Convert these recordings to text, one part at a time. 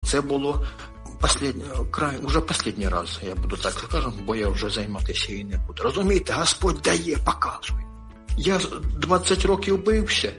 Це було останній раз, я буду так скажу, бо я вже займатися і не буду. Розумієте, Господь дає, показує. Я 20 років бився,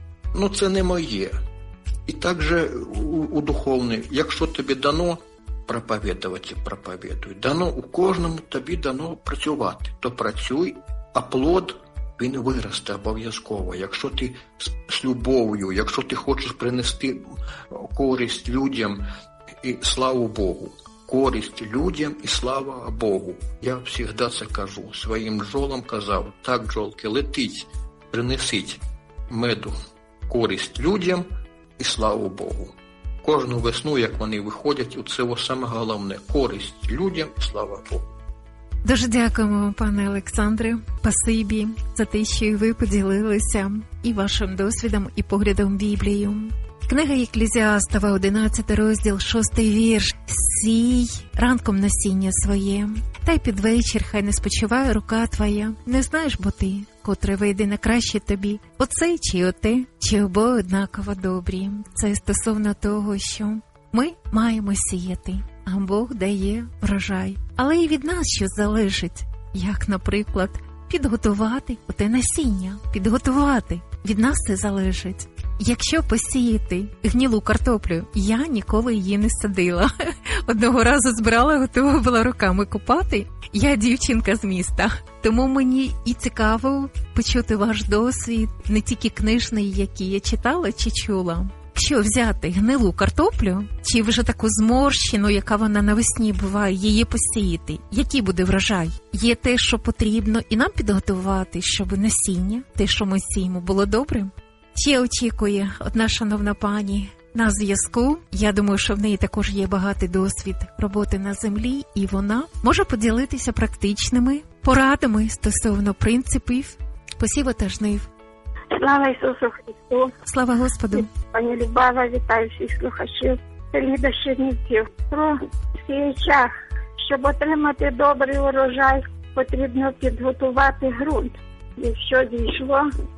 це не моє. І так же у духовній, якщо тобі дано проповідувати, проповідуй. Дано у кожному тобі дано працювати. То працюй, а плод він виросте обов'язково. Якщо ти з любов'ю, якщо ти хочеш принести користь людям і славу Богу. Користь людям і слава Богу. Я завжди це кажу. Своїм бджолам казав, так, бджолки, летіть, принесіть меду, користь людям і славу Богу. Кожну весну, як вони виходять, це саме головне – користь людям і слава Богу. Дуже дякуємо вам, пане Олександре. Спасибі за те, що і ви поділилися і вашим досвідом, і поглядом Біблію. Книга Єклезіастова, 11 розділ, 6 вірш. «Сій ранком насіння своє, та й під вечір хай не спочиває рука твоя. Не знаєш бо ти, котре вийде на краще тобі, оце чи оте, чи обоє однаково добрі». Це стосовно того, що ми маємо сіяти, а Бог дає врожай. Але і від нас щось залежить, як, наприклад, підготувати оте насіння, підготувати. Від нас це залежить. Якщо посіяти гнилу картоплю, я ніколи її не садила. Одного разу збирала, готова була руками копати. Я дівчинка з міста. Тому мені і цікаво почути ваш досвід, не тільки книжний, який я читала чи чула. Якщо взяти гнилу картоплю, чи вже таку зморщену, яка вона навесні буває, її посіяти, який буде врожай? Є те, що потрібно і нам підготувати, щоб насіння, те, що ми сіємо, було добрим? Ще очікує одна шановна пані на зв'язку. Я думаю, що в неї також є багатий досвід роботи на землі, і вона може поділитися практичними порадами стосовно принципів посіву та жнив. Слава Ісусу Христу! Слава Господу! Пані Любава, вітаю всіх слухачів. Ліда Чернівців. Про сіячах. Щоб отримати добрий урожай, потрібно підготувати ґрунт. Якщо дійшло,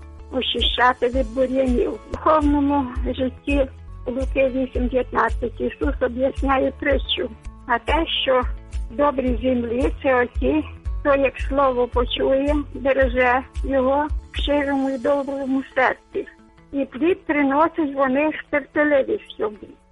очищати від бур'янів. В духовному житті Луки 8:15 Ісус об'ясняє притчу. А те, що добрі землі – це оті, хто як слово почує, береже його в щирому і доброму серці. І плід приносять вони з терпеливістю.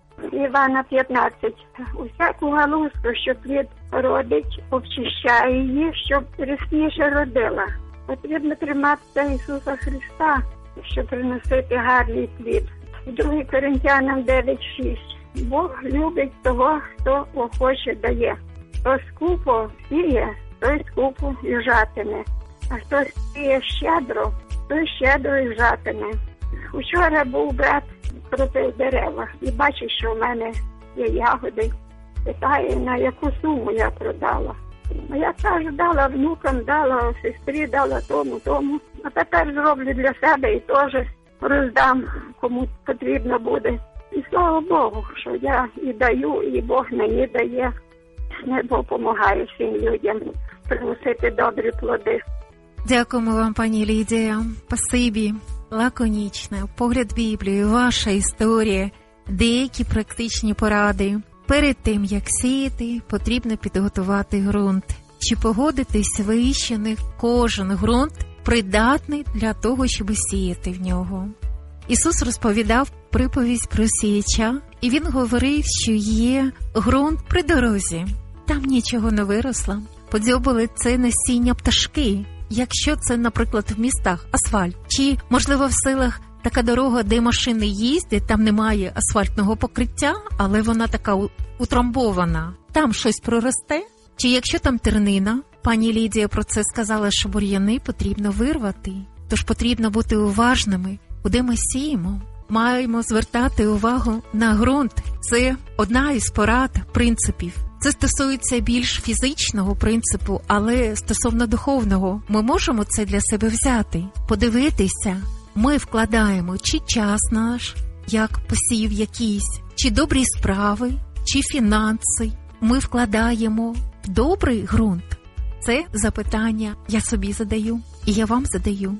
Івана 15. Усяку галузку, що плід родить, обчищає її, щоб рясніше родила. Потрібно триматися Ісуса Христа, щоб приносити гарний плід. 2 Коринтянам 9:6. Бог любить того, хто охоче дає. Хто скупо сіє, той скупо і жатиме. А хто сіє щедро, той щедро і жатиме. Учора був брат проти дерева і бачив, що в мене є ягоди. Питає, на яку суму я продала. А я кажу, дала внукам, дала сестрі, дала тому. А тепер зроблю для себе і теж роздам, кому потрібно буде. І слава Богу, що я і даю, і Бог мені дає. Небо допомагає всім людям приносити добрі плоди. Дякуємо вам, пані Лідія. Спасибі. Лаконічне, погляд Біблії, ваша історія, деякі практичні поради. Перед тим, як сіяти, потрібно підготувати ґрунт. Чи погодитесь ви, що не кожен ґрунт придатний для того, щоб сіяти в нього? Ісус розповідав приповість про сіяча, і Він говорив, що є ґрунт при дорозі. Там нічого не виросло. Подзьобали це насіння пташки. Якщо це, наприклад, в містах асфальт, чи, можливо, в селах така дорога, де машини їздять, там немає асфальтного покриття, але вона така утрамбована, там щось проросте? Чи якщо там тернина, пані Лідія про це сказала, що бур'яни потрібно вирвати, тож потрібно бути уважними, куди ми сіємо. Маємо звертати увагу на ґрунт. Це одна із порад, принципів. Це стосується більш фізичного принципу, але стосовно духовного, ми можемо це для себе взяти, подивитися. Ми вкладаємо чи час наш, як посів якийсь, чи добрі справи, чи фінанси. Ми вкладаємо в добрий ґрунт. Це запитання я собі задаю, і я вам задаю.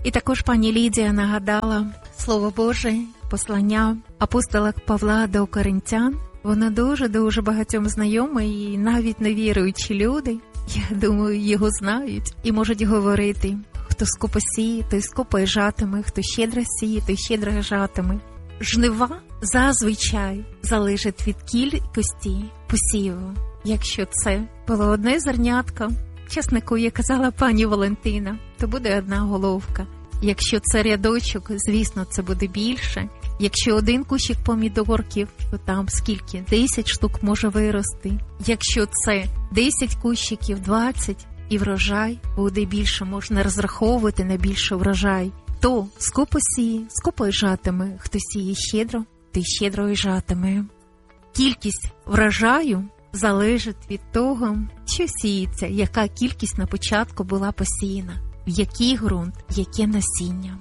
І також пані Лідія нагадала Слово Боже, послання апостола Павла до Коринтян. Воно дуже-дуже багатьом знайоме, і навіть невіруючі люди, я думаю, його знають і можуть говорити: хто скупо сіє, той скупо й жатиме, хто щедро сіє, той щедро жатиме. Жнива зазвичай залежить від кількості посіву. Якщо це було одне зернятко часнику, як казала пані Валентина, то буде одна головка. Якщо це рядочок, звісно, це буде більше. Якщо один кущик помідорків, то там скільки? 10 штук може вирости. Якщо це 10 кущиків, 20, і врожай буде більше, можна розраховувати на більший врожай. То скупо сіє, скупо й жатиме, хто сіє щедро, той щедро й жатиме. Кількість врожаю залежить від того, що сіється, яка кількість на початку була посіяна, в який ґрунт, яке насіння.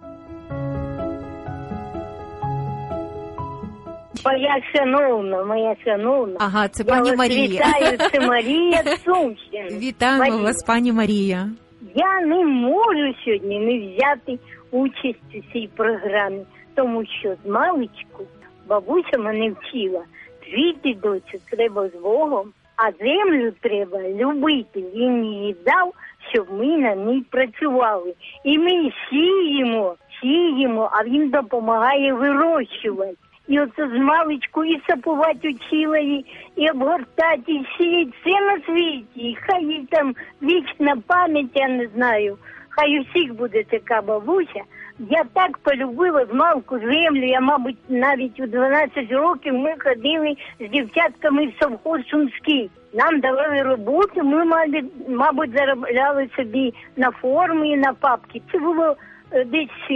Моя шановна. Ага, це пані Марія. Вітаю, це Марія Сумщина. Вітаємо вас, пані Марія. Я не можу сьогодні не взяти участь у цій програмі, тому що з маличку бабуся мене вчила: жити, доцю, треба з Богом, а землю треба любити. Він її дав, щоб ми на ній працювали. І ми сіємо, а він допомагає вирощувати. І оце з маличку і сапувати учила, і обгортати, і сіяти все на світі. І хай їй там вічна пам'ять, я не знаю. Хай у всіх буде така бабуся. Я так полюбила змалку землю. Я, мабуть, навіть у 12 років ми ходили з дівчатками в совхоз Сумський. Нам давали роботу, ми, мабуть, заробляли собі на форми і на папки. Це було десь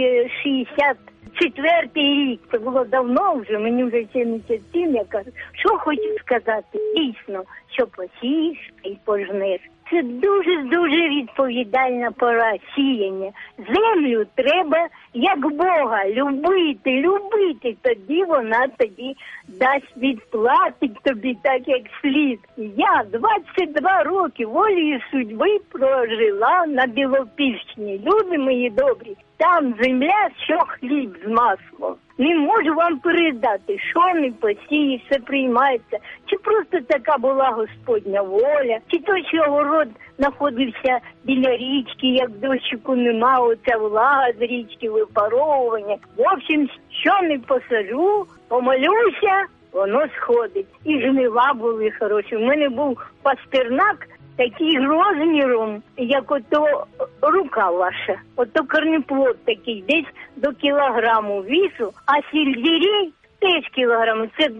64-й рік, це було давно вже, мені вже 77, я кажу, що хочу сказати, дійсно, що посієш і пожнеш. Це дуже відповідальна пора сіяння. Землю треба, як Бога, любити, тоді вона дасть, відплатить тобі так, як слід. Я 22 роки волею судьби прожила на Білопільщині. Люди мої добрі, там земля, що хліб з маслом. Не можу вам передати, що не посієш, все приймається. Чи просто така була Господня воля, чи то, що город знаходився біля річки, як дощику нема, оця влага з річки, випаровування. В общем, що не посажу, помолюся, воно сходить. І жнива були хороші. У мене був пастернак такий розміром, як ото рука ваша. Ото корнеплод такий, десь до кілограму вісу, а сельдерей теж кілограму. Це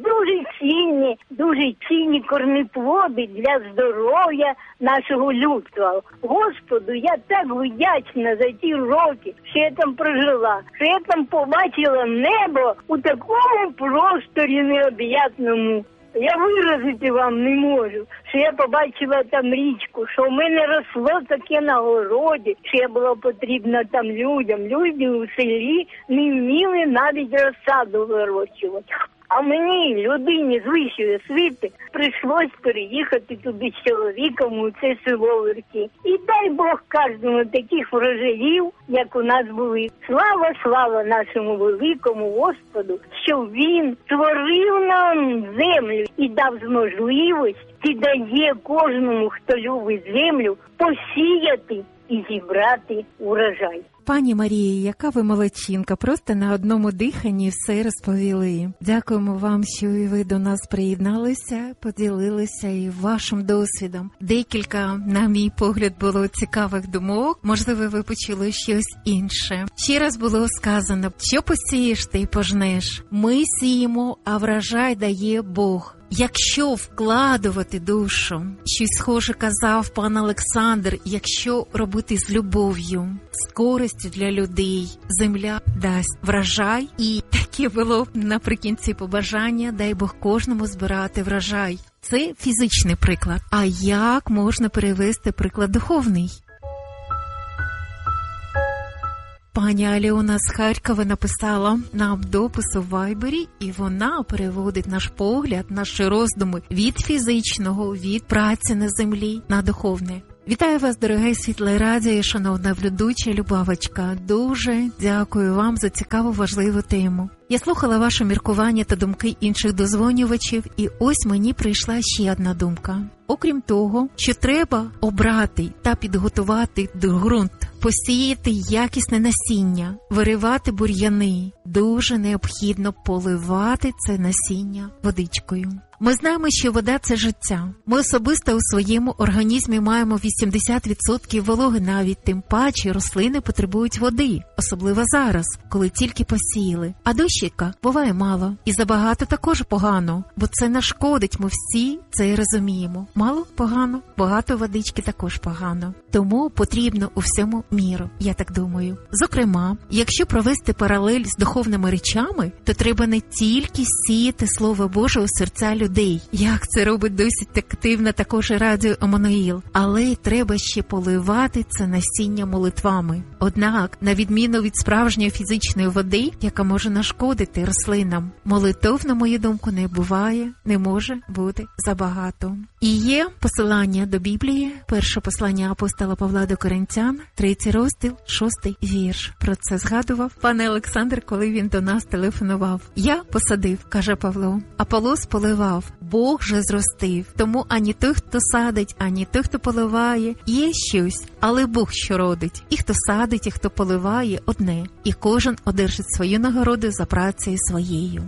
дуже цінні корнеплоди для здоров'я нашого людства. Господу, я так вдячна за ті роки, що я там прожила, що я там побачила небо у такому просторі необ'ятному. Я виразити вам не можу, що я побачила там річку, що в мене росло таке на городі, що я була потрібна там людям. Люди у селі не вміли навіть розсаду вирощувати. А мені, людині з вищої освіти, прийшлось переїхати туди з чоловіком у це село Верхи. І дай Бог кожному таких врожаїв, як у нас були. Слава нашому великому Господу, що Він створив нам землю і дав можливість, і дає кожному, хто любить землю, посіяти і зібрати урожай. Пані Марія, яка ви молодчинка, просто на одному диханні все розповіли. Дякуємо вам, що і ви до нас приєдналися, поділилися і вашим досвідом. Декілька, на мій погляд, було цікавих думок, можливо, ви почули щось інше. Ще раз було сказано, що посієш, ти пожнеш. Ми сіємо, а врожай дає Бог. Якщо вкладувати душу, щось схоже казав пан Олександр, якщо робити з любов'ю, з користю для людей, земля дасть врожай. І таке було наприкінці побажання, дай Бог кожному збирати врожай. Це фізичний приклад. А як можна перевести приклад духовний? Пані Альона з Харкова написала нам допис у Вайбері, і вона переводить наш погляд, наші роздуми від фізичного, від праці на землі на духовне, Вітаю вас, дороге світле радіо, шановна ведуча Любавочка. Дуже дякую вам за цікаву, важливу тему. Я слухала ваше міркування та думки інших дозвонювачів, і ось мені прийшла ще одна думка. Окрім того, що треба обрати та підготувати ґрунт, посіяти якісне насіння, виривати бур'яни, дуже необхідно поливати це насіння водичкою. Ми знаємо, що вода – це життя. Ми особисто у своєму організмі маємо 80% вологи, навіть тим паче рослини потребують води, особливо зараз, коли тільки посіяли. А дощика буває мало. І забагато також погано, бо це нашкодить, ми всі це розуміємо. Мало – погано, багато водички також погано. Тому потрібно у всьому міру, я так думаю. Зокрема, якщо провести паралель з духовними речами, то треба не тільки сіяти Слово Боже у серця людей, як це робить досить активно також і радіо Еммануїл, але й треба ще поливати це насіння молитвами. Однак, на відміну від справжньої фізичної води, яка може нашкодити рослинам, молитов, на мою думку, не буває, не може бути забагато. І є посилання до Біблії, перше послання апостола Павла до Коринтян, 3 розділ, 6 вірш. Про це згадував пане Олександр, коли він до нас телефонував. «Я посадив, – каже Павло, – Аполос поливав, Бог же зростив. Тому ані той, хто садить, ані той, хто поливає, є щось, але Бог що родить. І хто садить, і хто поливає – одне. І кожен одержить свою нагороду за працею своєю».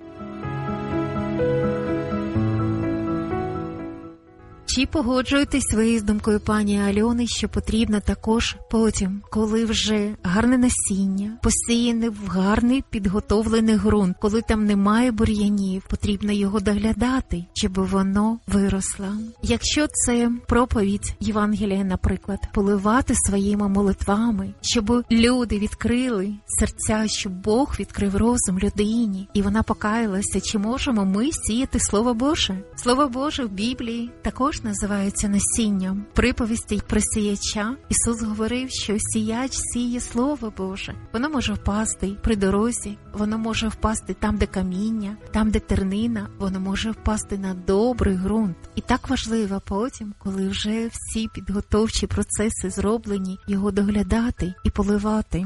Чи погоджуєтесь ви з думкою пані Альони, що потрібно також потім, коли вже гарне насіння, посіяне в гарний підготовлений ґрунт, коли там немає бур'янів, потрібно його доглядати, щоб воно виросло. Якщо це проповідь Євангелія, наприклад, поливати своїми молитвами, щоб люди відкрили серця, щоб Бог відкрив розум людині, і вона покаялася, чи можемо ми сіяти Слово Боже? Слово Боже в Біблії також називається насінням. Приповісті про сіяча Ісус говорив, що сіяч сіє Слово Боже. Воно може впасти при дорозі, воно може впасти там, де каміння, там, де тернина, воно може впасти на добрий ґрунт. І так важливо потім, коли вже всі підготовчі процеси зроблені, його доглядати і поливати.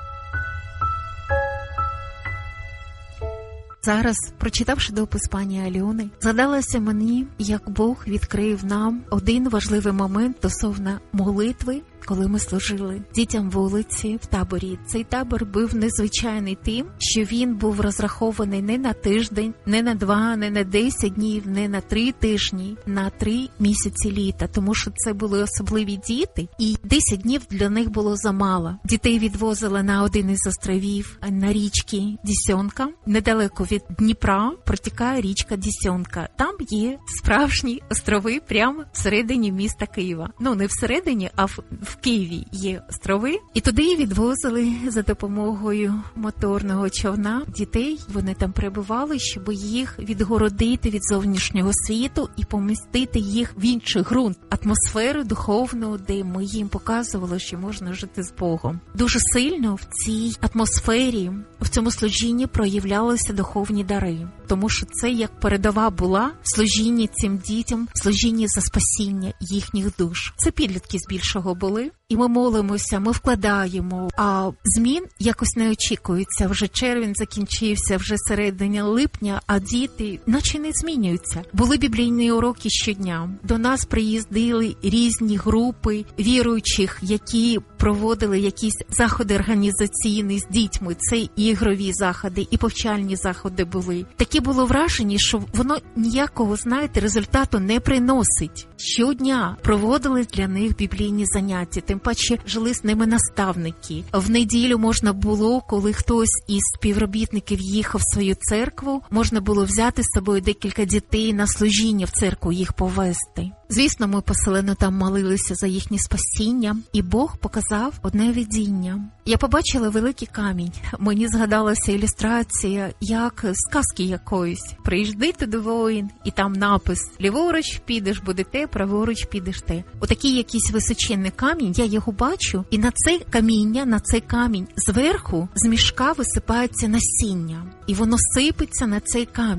Зараз, прочитавши допис пані Альони, згадалося мені, як Бог відкрив нам один важливий момент стосовно молитви, коли ми служили дітям вулиці в таборі. Цей табор був незвичайний тим, що він був розрахований не на тиждень, не на 2, не на 10 днів, не на 3 тижні, на 3 місяці літа, тому що це були особливі діти, і 10 днів для них було замало. Дітей відвозили на один із островів на річці Дісьонка. Недалеко від Дніпра протікає річка Дісьонка. Там є справжні острови прямо всередині міста Києва. Ну, не всередині, а в Києві є острови, і туди відвозили за допомогою моторного човна дітей. Вони там перебували, щоб їх відгородити від зовнішнього світу і помістити їх в інший ґрунт, атмосферу духовну, де ми їм показували, що можна жити з Богом. Дуже сильно в цій атмосфері, в цьому служінні проявлялися духовні дари, тому що це як передова була в служінні цим дітям, в служінні за спасіння їхніх душ. Це підлітки збільшого були, і ми молимося, ми вкладаємо, а змін якось не очікується. Вже червень закінчився, вже середина липня, а діти наче не змінюються. Були біблійні уроки щодня. До нас приїздили різні групи віруючих, які проводили якісь заходи організаційні з дітьми. Це і ігрові заходи, і повчальні заходи були. Такі було враження, що воно ніякого, знаєте, результату не приносить. Щодня проводили для них біблійні заняття, тим паче жили з ними наставники. В неділю можна було, коли хтось із співробітників їхав в свою церкву, можна було взяти з собою декілька дітей на служіння в церкву, їх повести. Звісно, ми поселено там молилися за їхнє спасіння, і Бог показав одне видіння. Я побачила великий камінь. Мені згадалася ілюстрація, як з казки якоїсь. «Приїжджай туди, воїн», і там напис «Ліворуч підеш, буде те, праворуч підеш те». Отакий якийсь височенний камінь, я його бачу, і на це каміння, на цей камінь зверху з мішка висипається насіння. І воно сипеться на цей камінь.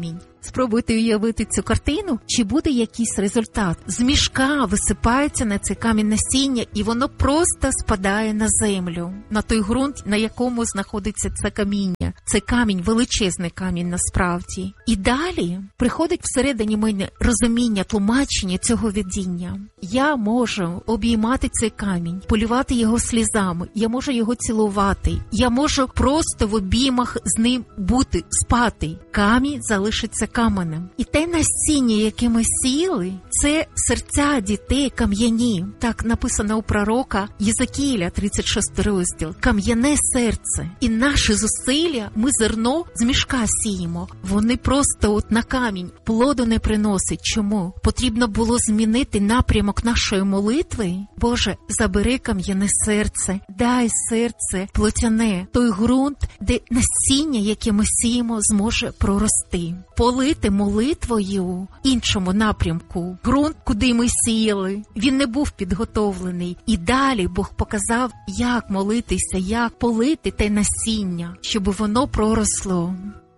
Спробуйте уявити цю картину, чи буде якийсь результат. З мішка висипається на цей камінь насіння, і воно просто спадає на землю, на той ґрунт, на якому знаходиться це каміння. Це камінь, величезний камінь насправді. І далі приходить всередині мене розуміння, тлумачення цього видіння. Я можу обіймати цей камінь, полювати його слізами, я можу його цілувати, я можу просто в обіймах з ним бути, спати. Камінь залишиться каменем. І те насіння, яке ми сіяли, це серця дітей кам'яні. Так написано у пророка Єзекіля, 36 розділ. Кам'яне серце. І наші зусилля, ми зерно з мішка сіємо. Вони просто от на камінь плоду не приносять. Чому? Потрібно було змінити напрямок нашої молитви. Боже, забери кам'яне серце, дай серце плотяне, той ґрунт, де насіння, яке ми сіємо, зможе прорости. Полити молитвою іншому напрямку. Ґрунт, куди ми сіяли, він не був підготовлений. І далі Бог показав, як молитися, як полити те насіння, щоб воно проросло.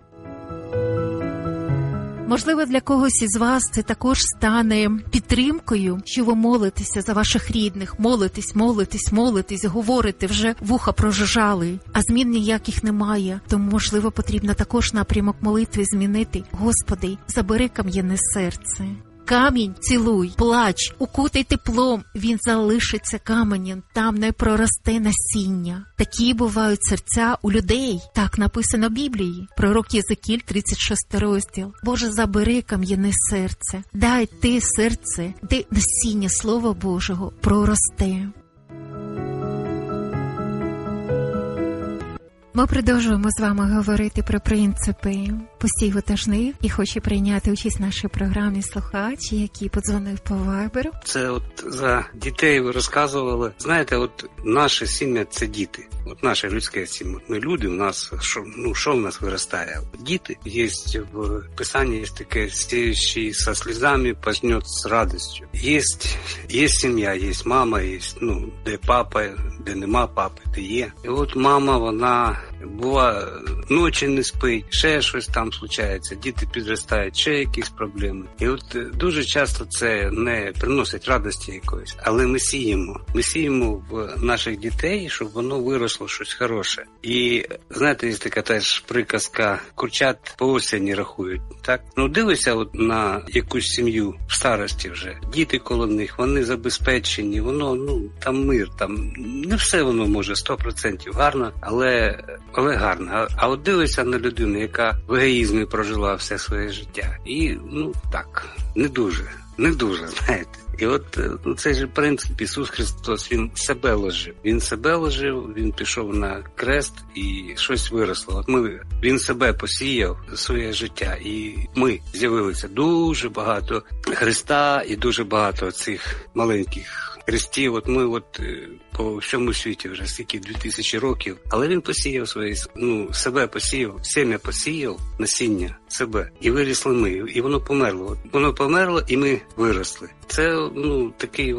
Можливо, для когось із вас це також стане підтримкою, що ви молитеся за ваших рідних, молитесь, говорите, вже вуха прожужжали, а змін ніяких немає. Тому, можливо, потрібно також напрямок молитви змінити. Господи, забери кам'яне серце. Камінь цілуй, плач, укутай теплом, він залишиться каменем, там не проросте насіння. Такі бувають серця у людей. Так написано в Біблії. Пророк Єзекіль, 36 розділ. Боже, забери кам'яне серце, дай те серце, де насіння Слова Божого проросте. Ми продовжуємо з вами говорити про принципи посіву та жнив, і хочу прийняти участь в нашій програмі слухач, який подзвонив по Вайберу. Це от за дітей ви розказували. Знаєте, от наше сім'я – це діти. От наше людське сім'я. Ми люди, у нас, що в нас виростає? Діти. Є в Писанні є таке, сіючий со слізами пожнет з радістю. Є сім'я, є мама, є, де папа, де нема папи, де є. І от мама, вона бува ночі не спить, ще щось там случається, діти підростають, ще якісь проблеми. І от дуже часто це не приносить радості якоїсь, але ми сіємо в наших дітей, щоб воно виросло щось хороше. І знаєте, є така теж приказка, курчат по осені рахують, так? Дивися от на якусь сім'ю в старості вже, діти коло них, вони забезпечені, воно, там мир, там не все воно може 100% гарно, але гарно. А от дивися на людину, яка в егоїзмі прожила все своє життя. І, так, не дуже, знаєте. І от цей же принцип Ісус Христос, Він себе ложив, Він пішов на крест і щось виросло. От Він себе посіяв своє життя, і ми з'явилися дуже багато Христа і дуже багато цих маленьких хрестів. От ми по всьому світі вже скільки 2000 років, але він посіяв себе посіяв, сім'я посіяв, насіння себе, і вирісли ми, і воно померло. Воно померло, і ми виросли. Це, такий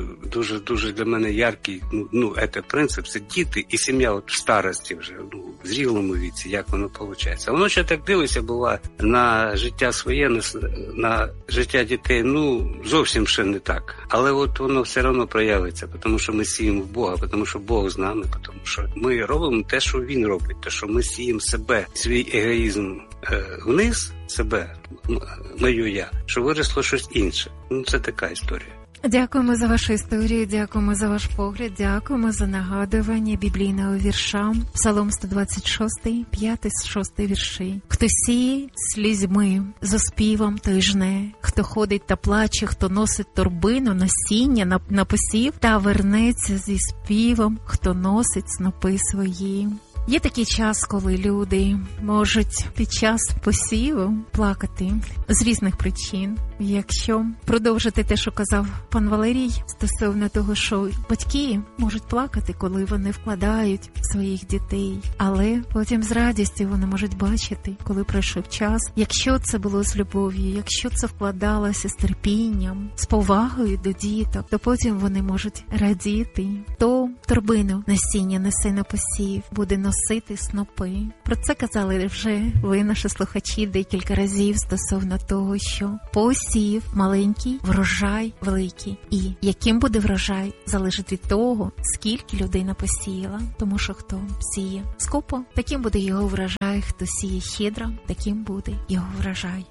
дуже для мене яркий, це принцип, це діти і сім'я в старості вже, в зрілому віці, як воно виходить. А воно ще так дивиться, буває, на життя своє, на життя дітей, зовсім ще не так. Але воно все одно проявиться, тому що ми сіємо в Бога, тому що Бог з нами, тому що ми робимо те, що Він робить, те, що ми сіємо себе, свій егоїзм вниз, себе, мою я, що виросло щось інше. Це така історія. Дякуємо за вашу історію, дякуємо за ваш погляд, дякуємо за нагадування біблійного вірша. Псалом 126, 5-6 вірші. Хто сіє слізьми, за співом той жне. Хто ходить та плаче, хто носить торбину, насіння на посів, та вернеться зі співом, хто носить снопи свої. Є такий час, коли люди можуть під час посіву плакати з різних причин. Якщо продовжити те, що казав пан Валерій, стосовно того, що батьки можуть плакати, коли вони вкладають своїх дітей, але потім з радістю вони можуть бачити, коли пройшов час, якщо це було з любов'ю, якщо це вкладалося з терпінням, з повагою до діток, то потім вони можуть радіти. То торбину насіння несе на посів, буде носити снопи. Про це казали вже ви, наші слухачі, декілька разів стосовно того, що посів маленький, врожай великий. І яким буде врожай, залежить від того, скільки людина посіяла. Тому що хто сіє скупо, таким буде його врожай, хто сіє щедро, таким буде його врожай.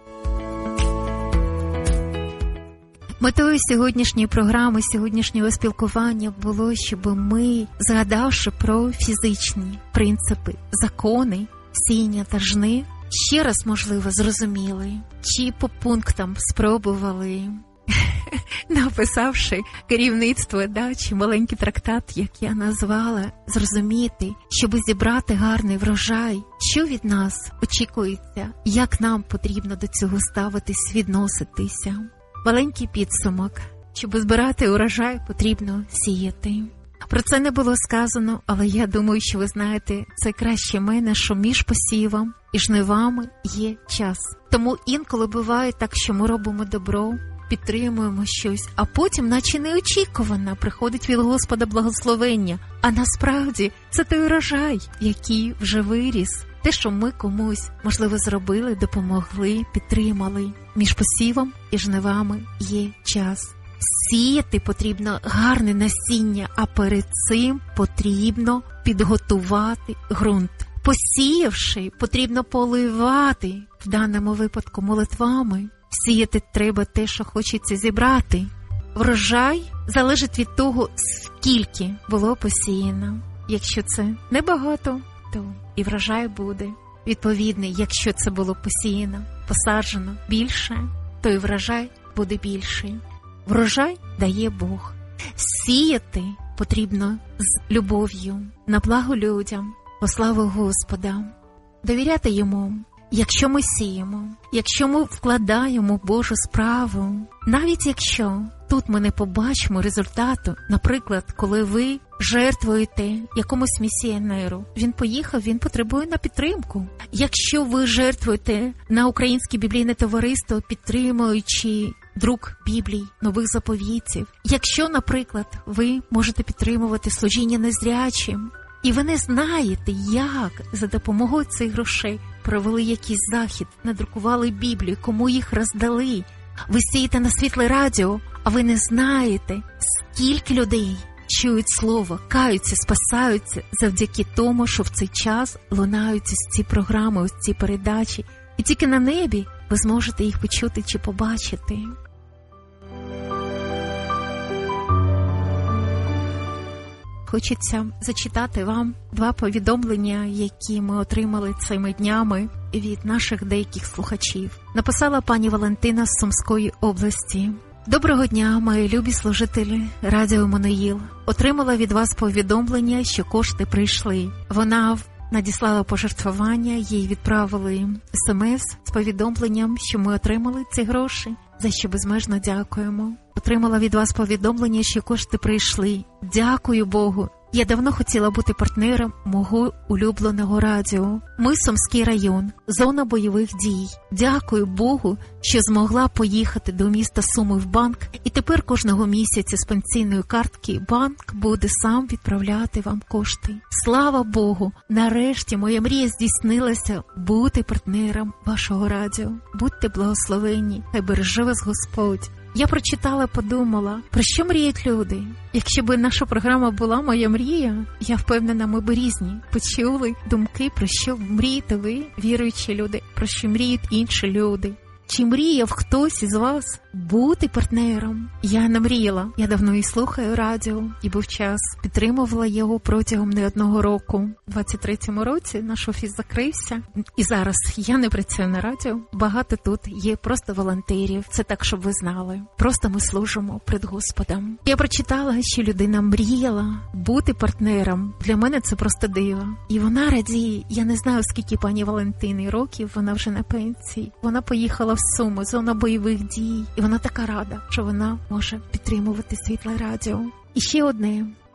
Метою сьогоднішньої програми, сьогоднішнього спілкування було, щоб ми, згадавши про фізичні принципи, закони, сіяння та жни, ще раз, можливо, зрозуміли, чи по пунктам спробували, написавши керівництво, чи маленький трактат, як я назвала, зрозуміти, щоб зібрати гарний врожай, що від нас очікується, як нам потрібно до цього ставитись, відноситися. Маленький підсумок. Щоб збирати урожай, потрібно сіяти. Про це не було сказано, але я думаю, що ви знаєте це краще мене, що між посівом і жнивами є час. Тому інколи буває так, що ми робимо добро, підтримуємо щось, а потім, наче неочікувано, приходить від Господа благословення. А насправді це той урожай, який вже виріс. Те, що ми комусь, можливо, зробили, допомогли, підтримали. Між посівом і жнивами є час. Сіяти потрібно гарне насіння, а перед цим потрібно підготувати ґрунт. Посіявши, потрібно поливати, в даному випадку молитвами. Сіяти треба те, що хочеться зібрати. Врожай залежить від того, скільки було посіяно. Якщо це небагато, то і врожай буде відповідний. Якщо це було посіяно, посаджено більше, то і врожай буде більший. Врожай дає Бог. Сіяти потрібно з любов'ю, на благо людям, во славу Господа. Довіряти Йому. Якщо ми сіємо, якщо ми вкладаємо Божу справу, навіть якщо тут ми не побачимо результату, наприклад, коли ви жертвуєте якомусь місіонеру, він поїхав, він потребує на підтримку. Якщо ви жертвуєте на Українське біблійне товариство, підтримуючи друк Біблій, нових заповітів, якщо, наприклад, ви можете підтримувати служіння незрячим, і ви не знаєте, як за допомогою цих грошей провели якийсь захід, надрукували Біблію, кому їх роздали. Ви сієте на Світле Радіо, а ви не знаєте, скільки людей чують слово, каються, спасаються завдяки тому, що в цей час лунають ось ці програми, ось ці передачі. І тільки на небі ви зможете їх почути чи побачити. Хочеться зачитати вам 2 повідомлення, які ми отримали цими днями від наших деяких слухачів. Написала пані Валентина з Сумської області. Доброго дня, мої любі служителі Радіо Мануїл. Отримала від вас повідомлення, що кошти прийшли. Вона надіслала пожертвування, їй відправили смс з повідомленням, що ми отримали ці гроші, за що безмежно дякуємо. Отримала від вас повідомлення, що кошти прийшли. Дякую Богу. Я давно хотіла бути партнером мого улюбленого радіо. Ми Сумський район, зона бойових дій. Дякую Богу, що змогла поїхати до міста Суми в банк, і тепер кожного місяця з пенсійної картки банк буде сам відправляти вам кошти. Слава Богу! Нарешті моя мрія здійснилася бути партнером вашого радіо. Будьте благословенні, хай береже вас Господь. Я прочитала, подумала, про що мріють люди? Якщо б наша програма була «Моя мрія», я впевнена, ми б різні почули думки, про що мрієте ви, віруючі люди, про що мріють інші люди. Чи мріяв хтось із вас бути партнером? Я не мріяла. Я давно і слухаю радіо, і був час. Підтримувала його протягом не одного року. У 23-му році наш офіс закрився. І зараз я не працюю на радіо. Багато тут є просто волонтерів. Це так, щоб ви знали. Просто ми служимо пред Господом. Я прочитала, що людина мріяла бути партнером. Для мене це просто диво. І вона радіє. Я не знаю, скільки пані Валентини років, вона вже на пенсії. Вона поїхала в Суми, зона бойових дій. І вона така рада, що вона може підтримувати Світле Радіо. І ще одне.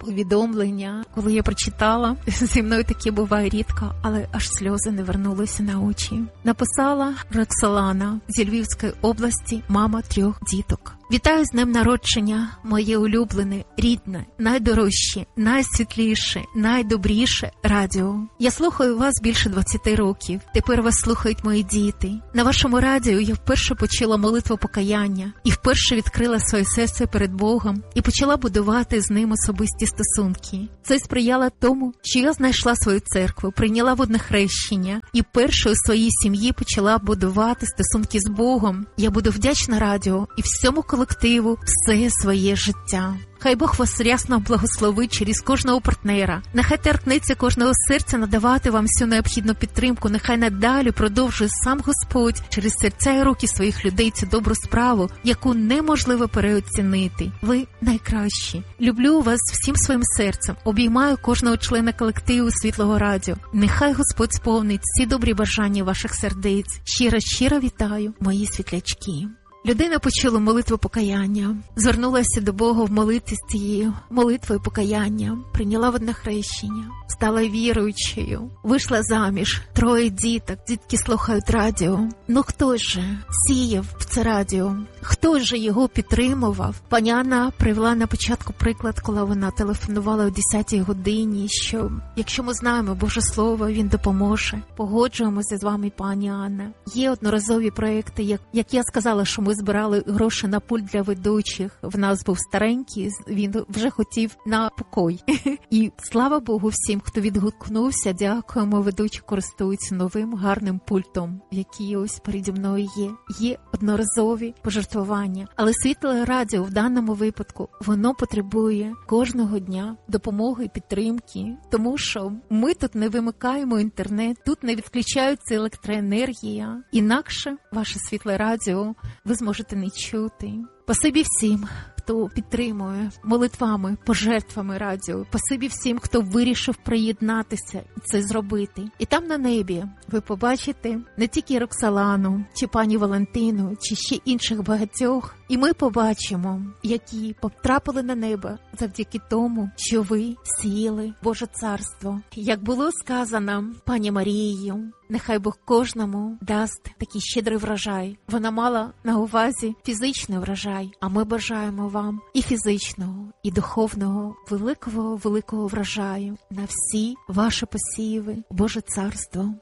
повідомлення, коли я прочитала, зі мною таке буває рідко, але аж сльози не вернулися на очі. Написала Роксолана зі Львівської області, мама 3 діток. Вітаю з днем народження, моє улюблене, рідне, найдорожче, найсвітліше, найдобріше радіо. Я слухаю вас більше 20 років. Тепер вас слухають мої діти. На вашому радіо я вперше почула молитву покаяння і вперше відкрила своє серце перед Богом і почала будувати з ним особисті стосунки. Це сприяло тому, що я знайшла свою церкву, прийняла водне хрещення і першою у своїй сім'ї почала будувати стосунки з Богом. Я буду вдячна радіо і всьому колективу все своє життя. Хай Бог вас рясно благословить через кожного партнера. Нехай торкнеться кожного серця надавати вам всю необхідну підтримку. Нехай надалі продовжує сам Господь через серця і руки своїх людей цю добру справу, яку неможливо переоцінити. Ви найкращі. Люблю вас всім своїм серцем. Обіймаю кожного члена колективу Світлого Радіо. Нехай Господь сповнить всі добрі бажання ваших сердець. Щиро вітаю, мої світлячки. Людина почула молитву покаяння, звернулася до Бога в молитві з цією молитвою покаяння, прийняла водне хрещення, стала віруючою, вийшла заміж, 3 діток, дітки слухають радіо. Ну хто ж сіяв в це радіо? Хто ж його підтримував? Пані Анна привела на початку приклад, коли вона телефонувала о 10-й годині, що якщо ми знаємо Боже Слово, Він допоможе. Погоджуємося з вами, пані Анна. Є одноразові проекти, як я сказала, що ми збирали гроші на пульт для ведучих. В нас був старенький, він вже хотів на покой. І слава Богу всім, хто відгукнувся, дякуємо, ведучі користуються новим гарним пультом, який ось переді мною є. Є одноразові пожертвування. Але Світле Радіо в даному випадку, воно потребує кожного дня допомоги і підтримки, тому що ми тут не вимикаємо інтернет, тут не відключається електроенергія. Інакше ваше Світле Радіо ви зможете не чути. Спасибі всім, хто підтримує молитвами, пожертвами радіо. Спасибі всім, хто вирішив приєднатися і це зробити. І там на небі ви побачите не тільки Роксолану, чи пані Валентину, чи ще інших багатьох. І ми побачимо, які потрапили на небо завдяки тому, що ви сіяли Боже Царство. Як було сказано пані Марією, нехай Бог кожному дасть такий щедрий врожай. Вона мала на увазі фізичний врожай, а ми бажаємо вам і фізичного, і духовного, великого врожаю на всі ваші посіви, Боже Царство.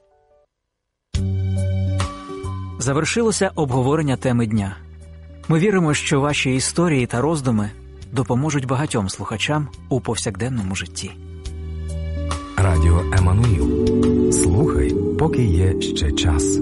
Завершилося обговорення теми дня. Ми віримо, що ваші історії та роздуми допоможуть багатьом слухачам у повсякденному житті. Радіо Еммануїл. Слухай, поки є ще час.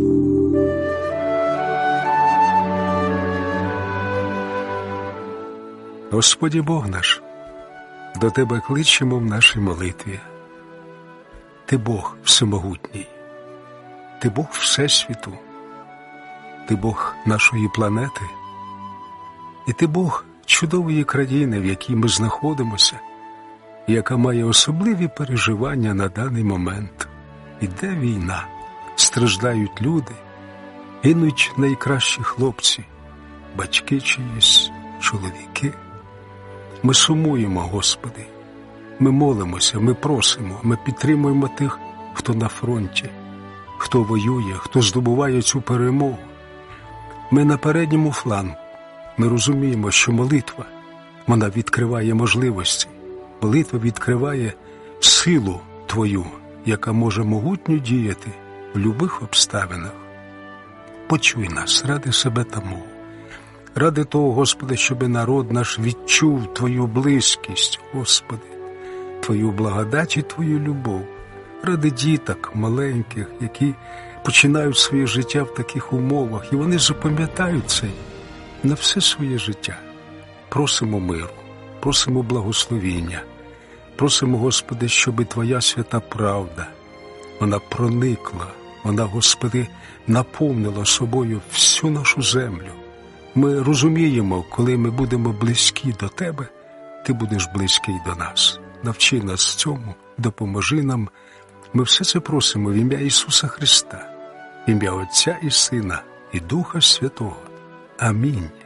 Господи Бог наш, до Тебе кличемо в нашій молитві. Ти Бог всемогутній, Ти Бог Всесвіту, Ти Бог нашої планети, і Ти Бог чудової країни, в якій ми знаходимося, яка має особливі переживання на даний момент. Іде війна, страждають люди, гинуть найкращі хлопці, батьки чиїсь, чоловіки. Ми сумуємо, Господи, ми молимося, ми просимо, ми підтримуємо тих, хто на фронті, хто воює, хто здобуває цю перемогу. Ми на передньому флангу. Ми розуміємо, що молитва, вона відкриває можливості. Молитва відкриває силу Твою, яка може могутньо діяти в любих обставинах. Почуй нас ради себе та мого. Ради того, Господи, щоб народ наш відчув Твою близькість, Господи, Твою благодать і Твою любов. Ради діток маленьких, які починають своє життя в таких умовах, і вони запам'ятають це на все своє життя. Просимо миру, просимо благословіння, просимо, Господи, щоб Твоя свята правда, вона проникла, вона, Господи, наповнила собою всю нашу землю. Ми розуміємо, коли ми будемо близькі до Тебе, Ти будеш близький до нас. Навчи нас цьому, допоможи нам. Ми все це просимо в ім'я Ісуса Христа, в ім'я Отця і Сина, і Духа Святого. Амінь.